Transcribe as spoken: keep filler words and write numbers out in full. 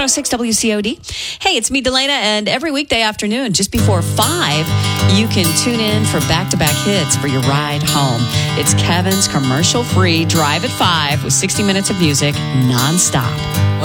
one oh six W C O D. Hey, it's me, Delana, and every weekday afternoon, just before five, you can tune in for back-to-back hits for your ride home. It's Kevin's commercial-free Drive at five with sixty minutes of music nonstop.